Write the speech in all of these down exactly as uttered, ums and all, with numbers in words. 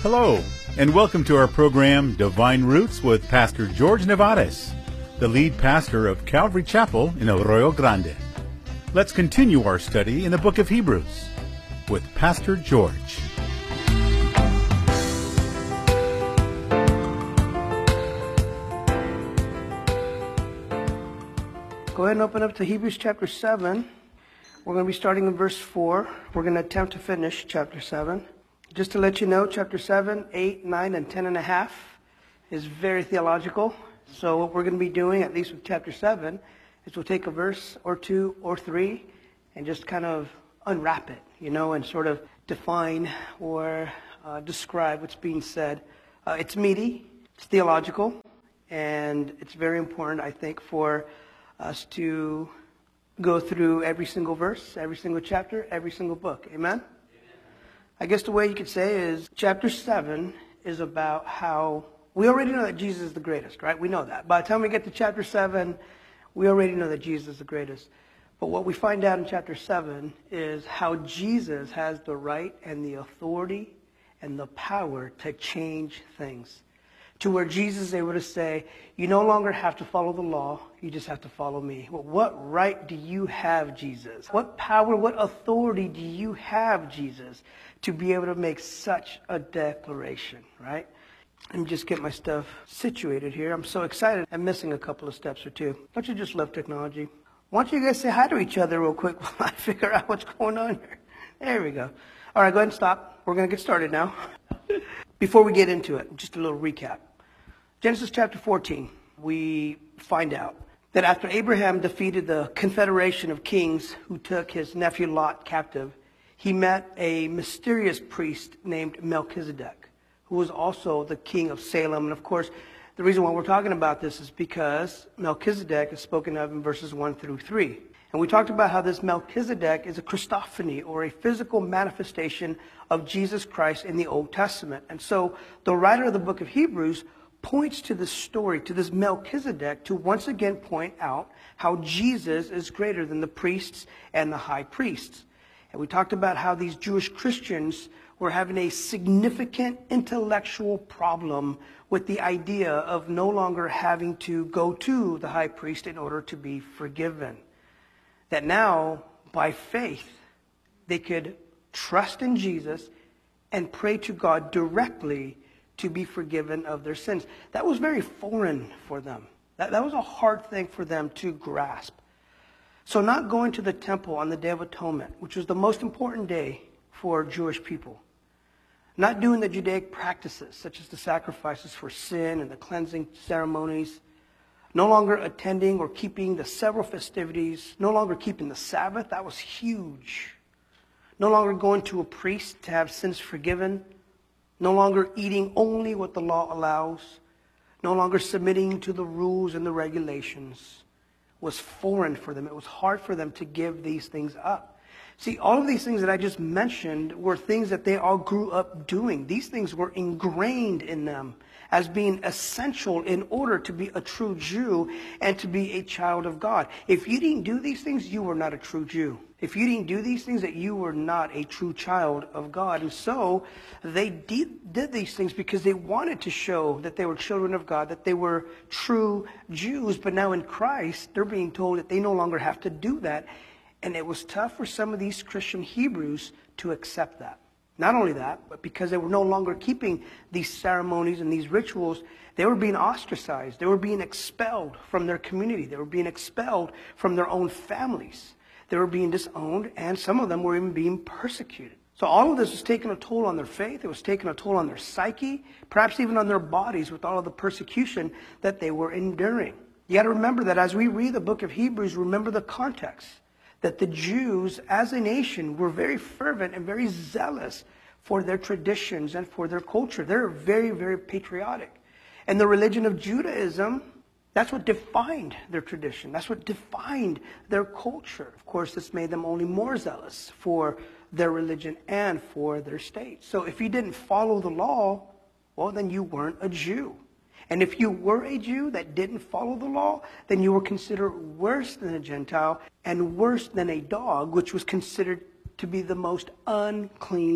Hello, and welcome to our program, Divine Roots, with Pastor George Nevarez, the lead pastor of Calvary Chapel in Arroyo Grande. Let's continue our study in the book of Hebrews with Pastor George. Go ahead and open up to Hebrews chapter seven. We're going to be starting in verse four. We're going to attempt to finish chapter seven. Just to let you know, chapter seven, eight, nine, and ten and a half is very theological. So what we're going to be doing, at least with chapter seven, is we'll take a verse or two or three and just kind of unwrap it, you know, and sort of define or uh, describe what's being said. Uh, it's meaty, it's theological, and it's very important, I think, for us to go through every single verse, every single chapter, every single book. Amen? I guess the way you could say is chapter seven is about how we already know that Jesus is the greatest, right? We know that. By the time we get to chapter seven, we already know that Jesus is the greatest. But what we find out in chapter seven is how Jesus has the right and the authority and the power to change things. To where Jesus is able to say, you no longer have to follow the law, you just have to follow me. Well, what right do you have, Jesus? What power, what authority do you have, Jesus, to be able to make such a declaration, right? Let me just get my stuff situated here. I'm so excited. I'm missing a couple of steps or two. Don't you just love technology? Why don't you guys say hi to each other real quick while I figure out what's going on here? There we go. All right, go ahead and stop. We're going to get started now. Before we get into it, just a little recap. Genesis chapter fourteen, we find out that after Abraham defeated the confederation of kings who took his nephew Lot captive, he met a mysterious priest named Melchizedek, who was also the king of Salem. And of course, the reason why we're talking about this is because Melchizedek is spoken of in verses one through three. And we talked about how this Melchizedek is a Christophany, or a physical manifestation of Jesus Christ in the Old Testament. And so the writer of the book of Hebrews points to this story, to this Melchizedek, to once again point out how Jesus is greater than the priests and the high priests. And we talked about how these Jewish Christians were having a significant intellectual problem with the idea of no longer having to go to the high priest in order to be forgiven. That now, by faith, they could trust in Jesus and pray to God directly to be forgiven of their sins. That was very foreign for them. That, that was a hard thing for them to grasp. So not going to the temple on the Day of Atonement, which was the most important day for Jewish people, not doing the Judaic practices, such as the sacrifices for sin and the cleansing ceremonies, no longer attending or keeping the several festivities, no longer keeping the Sabbath, that was huge. No longer going to a priest to have sins forgiven, no longer eating only what the law allows, no longer submitting to the rules and the regulations, was foreign for them. It was hard for them to give these things up. See, all of these things that I just mentioned were things that they all grew up doing. These things were ingrained in them as being essential in order to be a true Jew and to be a child of God. If you didn't do these things, you were not a true Jew. If you didn't do these things, that you were not a true child of God. And so they did, did these things because they wanted to show that they were children of God, that they were true Jews. But now in Christ, they're being told that they no longer have to do that. And it was tough for some of these Christian Hebrews to accept that. Not only that, but because they were no longer keeping these ceremonies and these rituals, they were being ostracized. They were being expelled from their community. They were being expelled from their own families. They were being disowned, and some of them were even being persecuted. So all of this was taking a toll on their faith. It was taking a toll on their psyche, perhaps even on their bodies with all of the persecution that they were enduring. You got to remember that as we read the book of Hebrews, remember the context. That the Jews as a nation were very fervent and very zealous for their traditions and for their culture. They're very, very patriotic. And the religion of Judaism, that's what defined their tradition. That's what defined their culture. Of course, this made them only more zealous for their religion and for their state. So if you didn't follow the law, well, then you weren't a Jew. And if you were a Jew that didn't follow the law, then you were considered worse than a Gentile and worse than a dog, which was considered to be the most unclean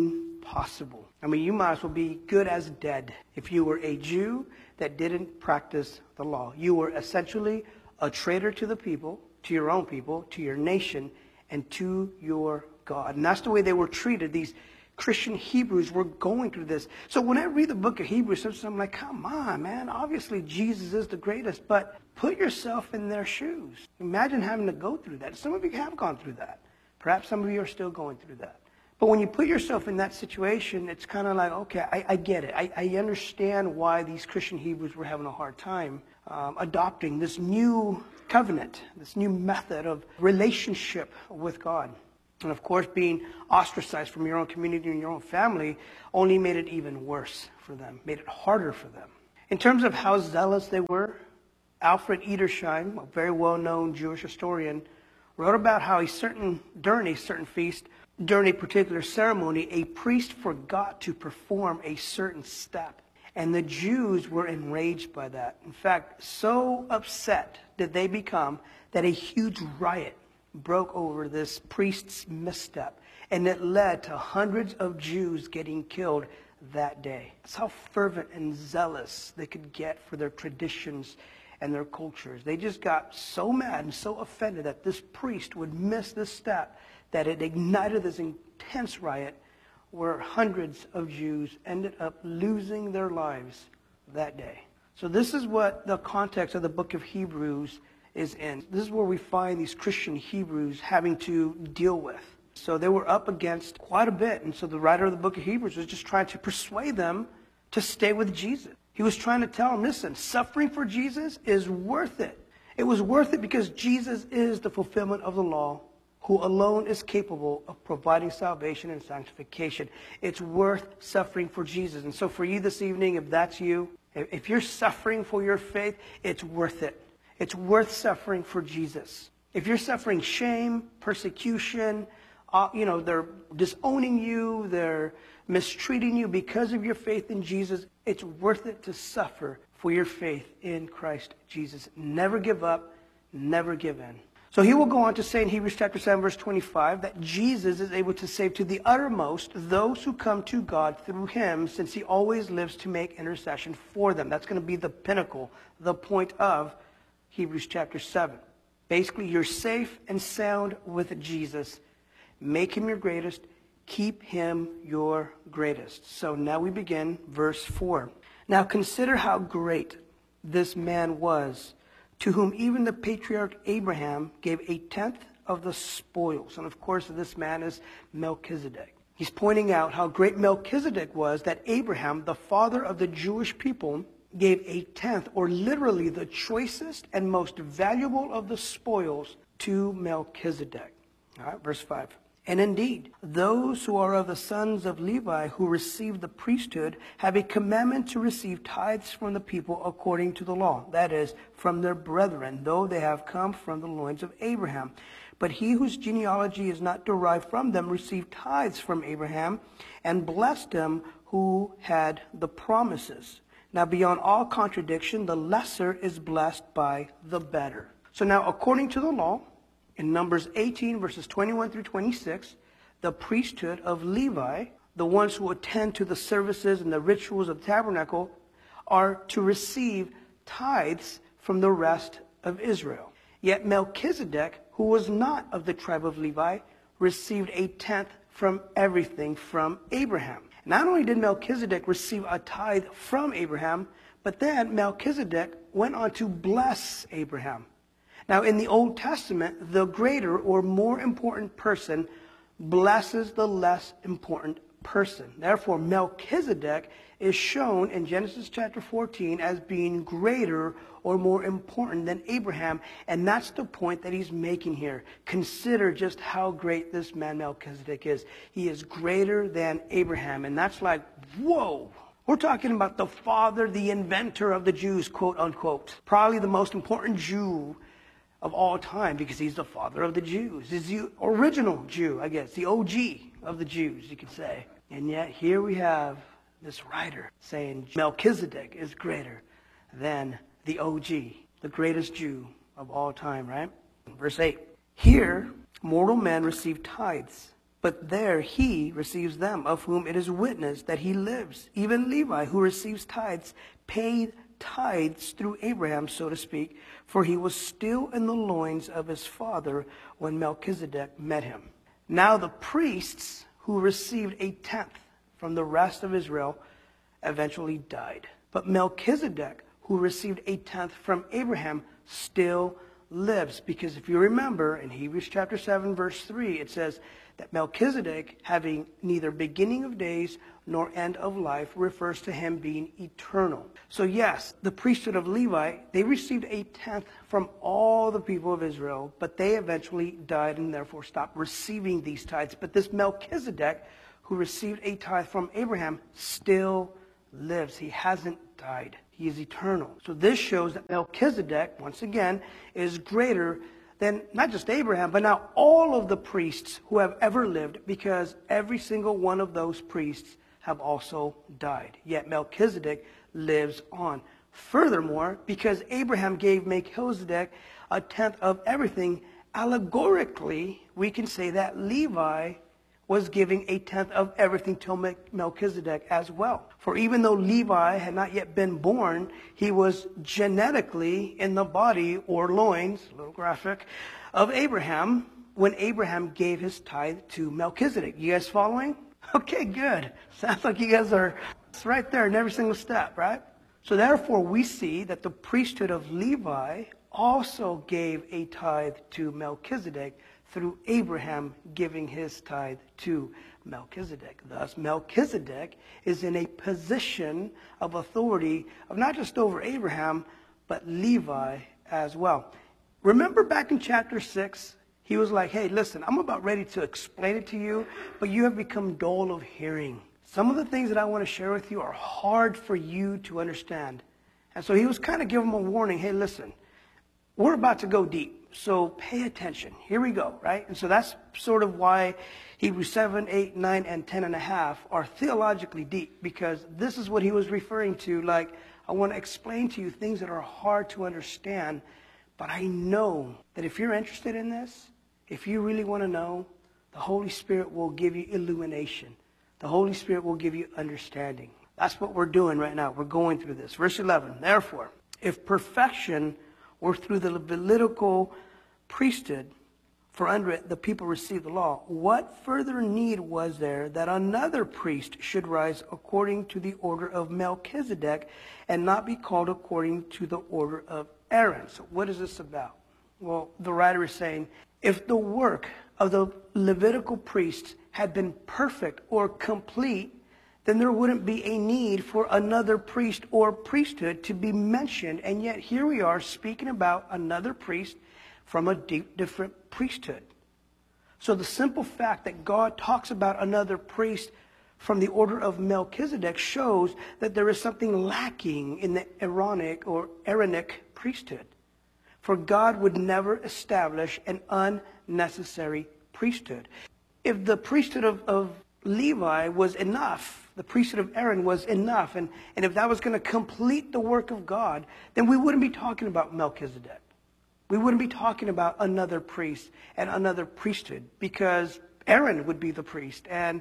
impossible. I mean, you might as well be good as dead if you were a Jew that didn't practice the law. You were essentially a traitor to the people, to your own people, to your nation, and to your God. And that's the way they were treated. These Christian Hebrews were going through this. So when I read the book of Hebrews, sometimes I'm like, come on, man. Obviously, Jesus is the greatest, but put yourself in their shoes. Imagine having to go through that. Some of you have gone through that. Perhaps some of you are still going through that. But when you put yourself in that situation, it's kind of like, okay, I, I get it. I, I understand why these Christian Hebrews were having a hard time um, adopting this new covenant, this new method of relationship with God. And of course, being ostracized from your own community and your own family only made it even worse for them, made it harder for them. In terms of how zealous they were, Alfred Edersheim, a very well-known Jewish historian, wrote about how a certain, during a certain feast, during a particular ceremony, a priest forgot to perform a certain step. And the Jews were enraged by that. In fact, so upset did they become that a huge riot broke over this priest's misstep, and it led to hundreds of Jews getting killed that day. That's how fervent and zealous they could get for their traditions and their cultures. They just got so mad and so offended that this priest would miss this step that it ignited this intense riot where hundreds of Jews ended up losing their lives that day. So this is what the context of the book of Hebrews is in. This is where we find these Christian Hebrews having to deal with. So they were up against quite a bit. And so the writer of the book of Hebrews was just trying to persuade them to stay with Jesus. He was trying to tell them, listen, suffering for Jesus is worth it. It was worth it because Jesus is the fulfillment of the law, who alone is capable of providing salvation and sanctification. It's worth suffering for Jesus. And so for you this evening, if that's you, if you're suffering for your faith, it's worth it. It's worth suffering for Jesus. If you're suffering shame, persecution, uh, you know, they're disowning you, they're mistreating you because of your faith in Jesus, it's worth it to suffer for your faith in Christ Jesus. Never give up, never give in. So he will go on to say in Hebrews chapter seven, verse twenty-five, that Jesus is able to save to the uttermost those who come to God through him, since he always lives to make intercession for them. That's going to be the pinnacle, the point of Hebrews chapter seven. Basically, you're safe and sound with Jesus. Make him your greatest. Keep him your greatest. So now we begin verse four. Now consider how great this man was, to whom even the patriarch Abraham gave a tenth of the spoils. And of course, this man is Melchizedek. He's pointing out how great Melchizedek was, that Abraham, the father of the Jewish people, gave a tenth, or literally the choicest and most valuable of the spoils, to Melchizedek. All right, verse five. And indeed, those who are of the sons of Levi who receive the priesthood have a commandment to receive tithes from the people according to the law, that is, from their brethren, though they have come from the loins of Abraham. But he whose genealogy is not derived from them received tithes from Abraham and blessed him who had the promises. Now, beyond all contradiction, the lesser is blessed by the better. So now, according to the law, in Numbers eighteen, verses twenty-one through twenty-six, the priesthood of Levi, the ones who attend to the services and the rituals of the tabernacle, are to receive tithes from the rest of Israel. Yet Melchizedek, who was not of the tribe of Levi, received a tenth from everything from Abraham. Not only did Melchizedek receive a tithe from Abraham, but then Melchizedek went on to bless Abraham. Now, in the Old Testament, the greater or more important person blesses the less important person. Therefore, Melchizedek is shown in Genesis chapter fourteen as being greater or more important than Abraham. And that's the point that he's making here. Consider just how great this man Melchizedek is. He is greater than Abraham. And that's like, whoa. We're talking about the father, the inventor of the Jews, quote unquote. Probably the most important Jew of all time, because he's the father of the Jews. He's the original Jew, I guess, the O G of the Jews, you could say. And yet here we have this writer saying Melchizedek is greater than the O G, the greatest Jew of all time, right? Verse eight. Here, mortal men receive tithes, but but there he receives them, of whom it is witnessed that he lives. Even Levi, who receives tithes, paid tithes through Abraham, so to speak, for he was still in the loins of his father when Melchizedek met him. Now the priests who received a tenth from the rest of Israel eventually died. But Melchizedek, who received a tenth from Abraham, still lives. Because if you remember, in Hebrews chapter seven, verse three, it says that Melchizedek, having neither beginning of days nor end of life, refers to him being eternal. So yes, the priesthood of Levi, they received a tenth from all the people of Israel, but they eventually died and therefore stopped receiving these tithes. But this Melchizedek, who received a tithe from Abraham, still lives. He hasn't died. He is eternal. So this shows that Melchizedek, once again, is greater than not just Abraham, but now all of the priests who have ever lived, because every single one of those priests have also died. Yet Melchizedek lives on. Furthermore, because Abraham gave Melchizedek a tenth of everything, allegorically, we can say that Levi was giving a tenth of everything to Melchizedek as well. For even though Levi had not yet been born, he was genetically in the body or loins, a little graphic, of Abraham when Abraham gave his tithe to Melchizedek. You guys following? Okay, good. Sounds like you guys are it's right there in every single step, right? So therefore we see that the priesthood of Levi also gave a tithe to Melchizedek through Abraham giving his tithe to Melchizedek. Thus, Melchizedek is in a position of authority of not just over Abraham, but Levi as well. Remember back in chapter six, he was like, hey, listen, I'm about ready to explain it to you, but you have become dull of hearing. Some of the things that I want to share with you are hard for you to understand. And so he was kind of giving them a warning, hey, listen, we're about to go deep. So pay attention. Here we go, right? And so that's sort of why Hebrews seven, eight, nine, and ten and a half are theologically deep, because this is what he was referring to. Like, I want to explain to you things that are hard to understand, but I know that if you're interested in this, if you really want to know, the Holy Spirit will give you illumination. The Holy Spirit will give you understanding. That's what we're doing right now. We're going through this. Verse eleven, therefore, if perfection were through the Levitical priesthood, for under it the people received the law, what further need was there that another priest should rise according to the order of Melchizedek and not be called according to the order of Aaron? So what is this about? Well, the writer is saying, if the work of the Levitical priests had been perfect or complete, then there wouldn't be a need for another priest or priesthood to be mentioned. And yet here we are speaking about another priest from a deep, different priesthood. So the simple fact that God talks about another priest from the order of Melchizedek shows that there is something lacking in the Aaronic or Aaronic priesthood. For God would never establish an unnecessary priesthood. If the priesthood of, of Levi was enough, the priesthood of Aaron was enough, and, and if that was going to complete the work of God, then we wouldn't be talking about Melchizedek. We wouldn't be talking about another priest and another priesthood, because Aaron would be the priest and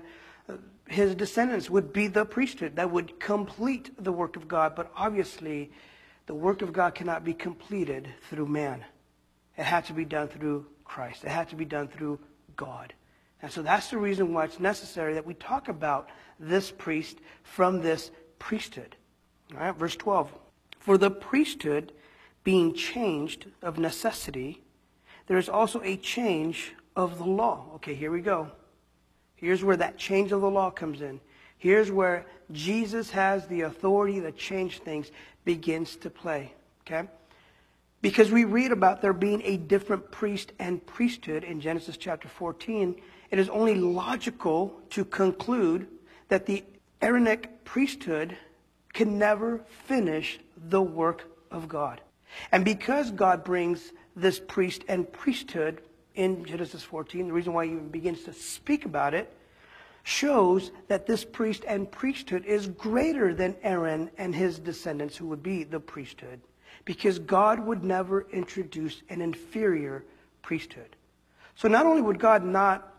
his descendants would be the priesthood that would complete the work of God. But obviously, the work of God cannot be completed through man. It had to be done through Christ. It had to be done through God. And so that's the reason why it's necessary that we talk about this priest from this priesthood. All right, verse twelve. For the priesthood being changed of necessity, there is also a change of the law. Okay, here we go. Here's where that change of the law comes in. Here's where Jesus has the authority to change things begins to play. Okay? Because we read about there being a different priest and priesthood in Genesis chapter fourteen, it is only logical to conclude that the Aaronic priesthood can never finish the work of God. And because God brings this priest and priesthood in Genesis fourteen, the reason why he even begins to speak about it, shows that this priest and priesthood is greater than Aaron and his descendants, who would be the priesthood. Because God would never introduce an inferior priesthood. So not only would God not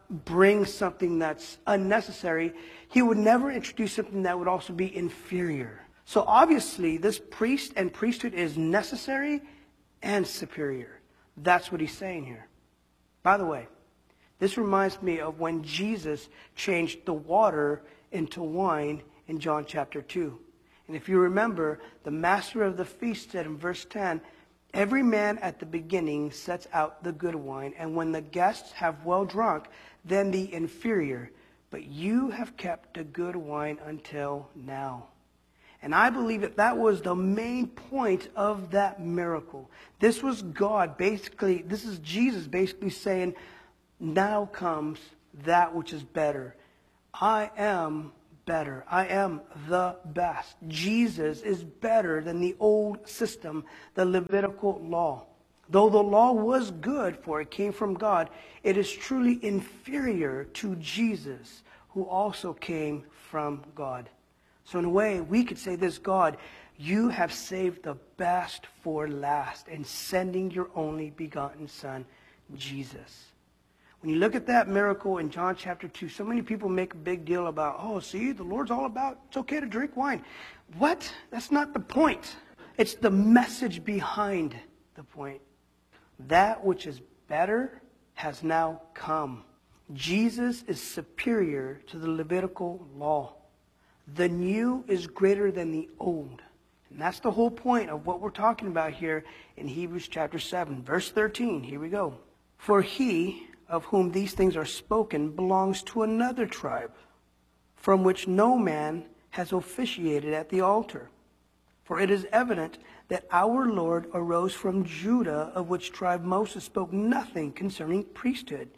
bring something that's unnecessary, he would never introduce something that would also be inferior. So obviously, this priest and priesthood is necessary and superior. That's what he's saying here. By the way, this reminds me of when Jesus changed the water into wine in John chapter two. And if you remember, the master of the feast said in verse ten, "Every man at the beginning sets out the good wine, and when the guests have well drunk, then the inferior. But you have kept the good wine until now." And I believe that that was the main point of that miracle. This was God basically, this is Jesus basically saying, now comes that which is better. I am better. I am the best. Jesus is better than the old system, the Levitical law. Though the law was good, for it came from God, it is truly inferior to Jesus, who also came from God. So in a way, we could say this: God, you have saved the best for last in sending your only begotten Son, Jesus. When you look at that miracle in John chapter two, so many people make a big deal about, oh, see, the Lord's all about, it's okay to drink wine. What? That's not the point. It's the message behind the point. That which is better has now come. Jesus is superior to the Levitical law. The new is greater than the old. And that's the whole point of what we're talking about here in Hebrews chapter seven. Verse thirteen, here we go. "For he of whom these things are spoken belongs to another tribe, from which no man has officiated at the altar. For it is evident that our Lord arose from Judah, of which tribe Moses spoke nothing concerning priesthood.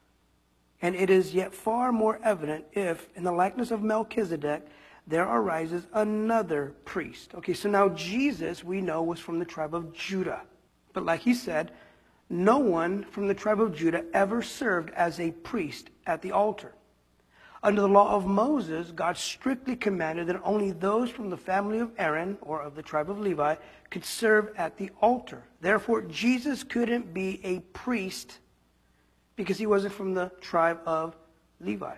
And it is yet far more evident if, in the likeness of Melchizedek, there arises another priest." Okay, so now Jesus, we know, was from the tribe of Judah. But like he said, no one from the tribe of Judah ever served as a priest at the altar. Under the law of Moses, God strictly commanded that only those from the family of Aaron, or of the tribe of Levi, could serve at the altar. Therefore, Jesus couldn't be a priest because he wasn't from the tribe of Levi.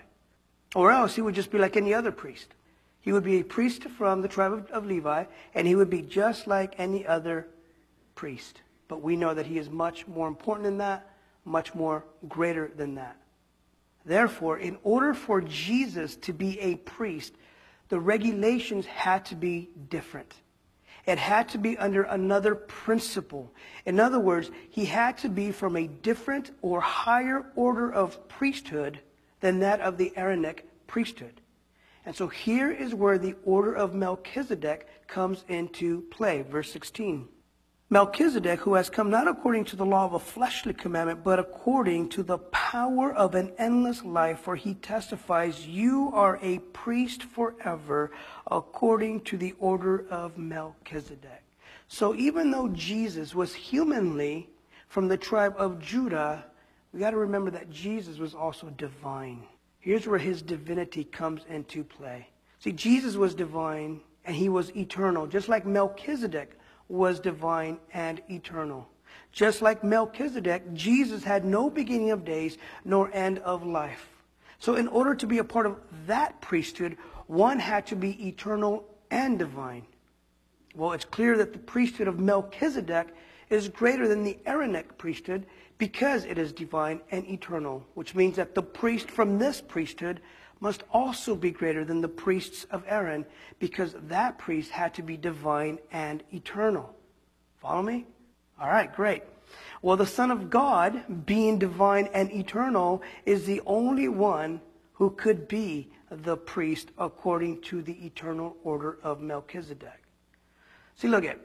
Or else he would just be like any other priest. He would be a priest from the tribe of, of Levi, and he would be just like any other priest. But we know that he is much more important than that, much more greater than that. Therefore, in order for Jesus to be a priest, the regulations had to be different. It had to be under another principle. In other words, he had to be from a different or higher order of priesthood than that of the Aaronic priesthood. And so here is where the order of Melchizedek comes into play. Verse sixteen. "Melchizedek, who has come not according to the law of a fleshly commandment, but according to the power of an endless life, for he testifies, you are a priest forever, according to the order of Melchizedek." So even though Jesus was humanly from the tribe of Judah, we got to remember that Jesus was also divine. Here's where his divinity comes into play. See, Jesus was divine and he was eternal, just like Melchizedek was divine and eternal. Just like Melchizedek, Jesus had no beginning of days nor end of life. So in order to be a part of that priesthood, one had to be eternal and divine. Well, it's clear that the priesthood of Melchizedek is greater than the Aaronic priesthood because it is divine and eternal, which means that the priest from this priesthood must also be greater than the priests of Aaron because that priest had to be divine and eternal. Follow me? All right, great. Well, the Son of God, being divine and eternal, is the only one who could be the priest according to the eternal order of Melchizedek. See, look at,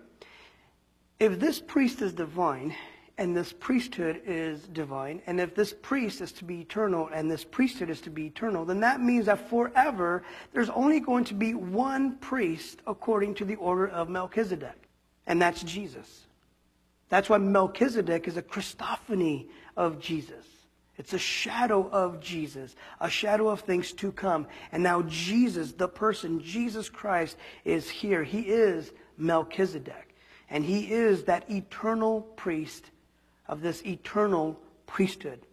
if this priest is divine, and this priesthood is divine, and if this priest is to be eternal, and this priesthood is to be eternal, then that means that forever, there's only going to be one priest according to the order of Melchizedek, and that's Jesus. That's why Melchizedek is a Christophany of Jesus. It's a shadow of Jesus, a shadow of things to come. And now Jesus, the person, Jesus Christ, is here. He is Melchizedek, and he is that eternal priest of this eternal priesthood.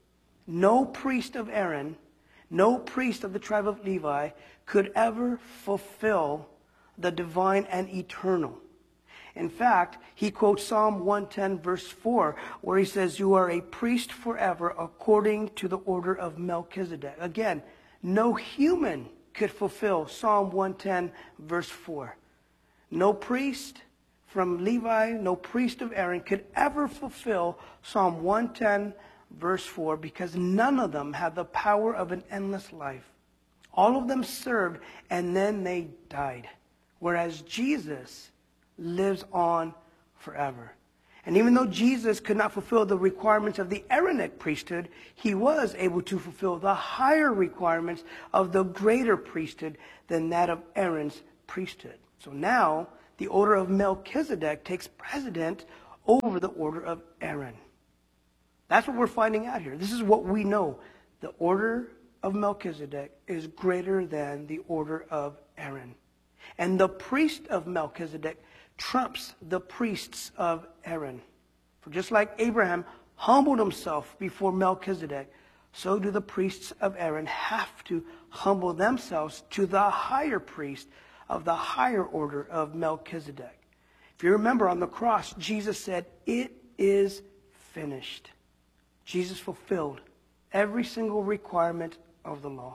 no priest of Aaron, no priest of the tribe of Levi could ever fulfill the divine and eternal. In fact, he quotes Psalm one ten verse four, where he says, you are a priest forever according to the order of Melchizedek. Again, no human could fulfill Psalm one ten verse four. No priest from Levi, no priest of Aaron could ever fulfill Psalm one ten verse four, because none of them had the power of an endless life. All of them served and then they died. Whereas Jesus lives on forever. And even though Jesus could not fulfill the requirements of the Aaronic priesthood, he was able to fulfill the higher requirements of the greater priesthood than that of Aaron's priesthood. So now, the order of Melchizedek takes precedent over the order of Aaron. That's what we're finding out here. This is what we know. The order of Melchizedek is greater than the order of Aaron. And the priest of Melchizedek trumps the priests of Aaron. For just like Abraham humbled himself before Melchizedek, so do the priests of Aaron have to humble themselves to the higher priest of the higher order of Melchizedek. If you remember on the cross, Jesus said, it is finished. Jesus fulfilled every single requirement of the law.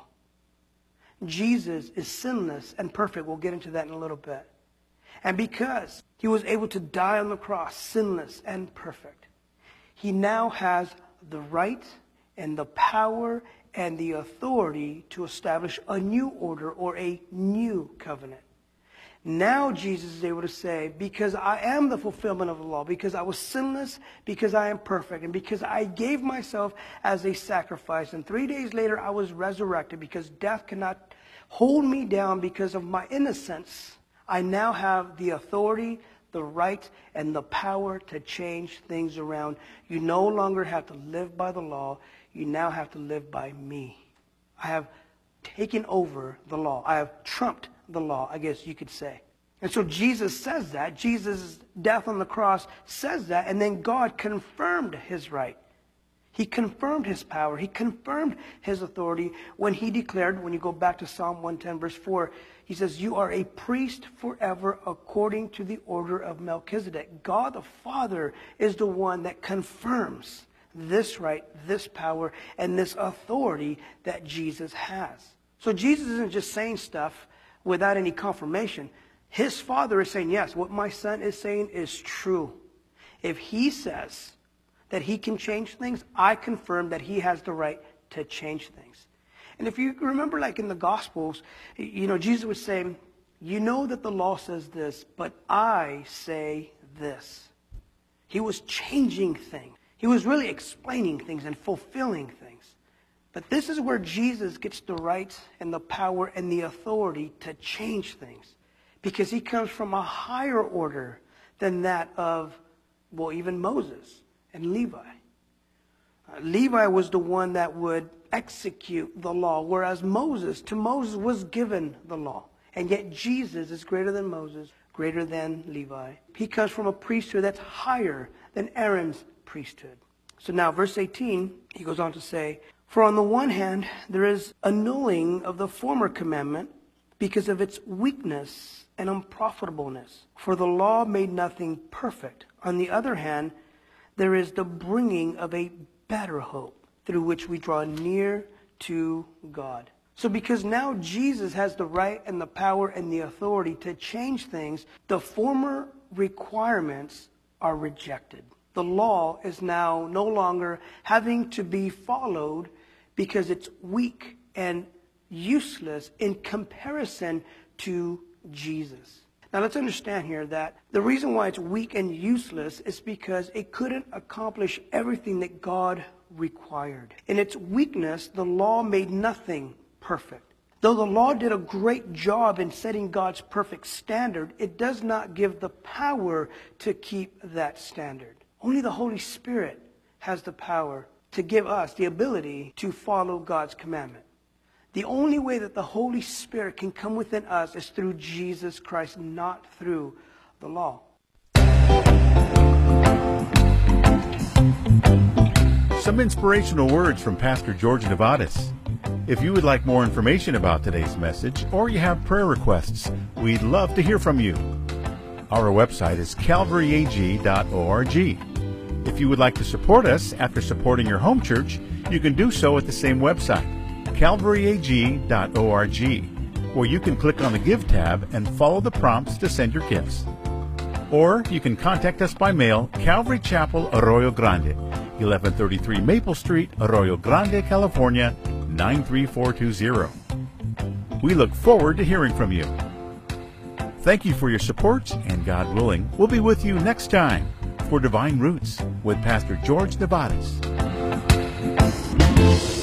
Jesus is sinless and perfect. We'll get into that in a little bit. And because he was able to die on the cross, sinless and perfect, he now has the right and the power and the authority to establish a new order or a new covenant. Now Jesus is able to say, because I am the fulfillment of the law, because I was sinless, because I am perfect, and because I gave myself as a sacrifice, and three days later I was resurrected, because death cannot hold me down because of my innocence, I now have the authority, the right, and the power to change things around. You no longer have to live by the law. You now have to live by me. I have taken over the law. I have trumped the law, I guess you could say. And so Jesus says that. Jesus' death on the cross says that. And then God confirmed his right. He confirmed his power. He confirmed his authority when he declared, when you go back to Psalm one ten verse four, he says, you are a priest forever according to the order of Melchizedek. God the Father is the one that confirms this right, this power, and this authority that Jesus has. So Jesus isn't just saying stuff without any confirmation. His Father is saying, yes, what my Son is saying is true. If he says that he can change things, I confirm that he has the right to change things. And if you remember, like in the Gospels, you know, Jesus was saying, you know that the law says this, but I say this. He was changing things. He was really explaining things and fulfilling things. But this is where Jesus gets the right and the power and the authority to change things. Because he comes from a higher order than that of, well, even Moses and Levi. Uh, Levi was the one that would execute the law, whereas Moses, to Moses was given the law. And yet Jesus is greater than Moses, greater than Levi. He comes from a priesthood that's higher than Aaron's priesthood. So now, verse eighteen, he goes on to say, for on the one hand, there is annulling of the former commandment because of its weakness and unprofitableness. For the law made nothing perfect. On the other hand, there is the bringing of a better hope through which we draw near to God. So because now Jesus has the right and the power and the authority to change things, the former requirements are rejected. The law is now no longer having to be followed because it's weak and useless in comparison to Jesus. Now let's understand here that the reason why it's weak and useless is because it couldn't accomplish everything that God required. In its weakness, the law made nothing perfect. Though the law did a great job in setting God's perfect standard, it does not give the power to keep that standard. Only the Holy Spirit has the power to give us the ability to follow God's commandment. The only way that the Holy Spirit can come within us is through Jesus Christ, not through the law. some inspirational words from Pastor George Nevadas. If you would like more information about today's message or you have prayer requests, we'd love to hear from you. Our website is calvary a g dot org. If you would like to support us after supporting your home church, you can do so at the same website, calvary a g dot org, where you can click on the Give tab and follow the prompts to send your gifts. Or you can contact us by mail, Calvary Chapel, Arroyo Grande, eleven thirty-three Maple Street, Arroyo Grande, California, nine three four two zero. We look forward to hearing from you. Thank you for your support, and God willing, we'll be with you next time for Divine Roots with Pastor George Nevadas.